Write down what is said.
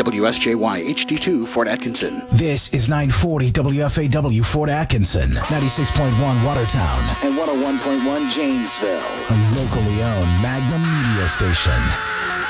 WSJY HD2 Fort Atkinson. This is 940 WFAW Fort Atkinson, 96.1 Watertown, and 101.1 Janesville. A locally owned Magnum media station.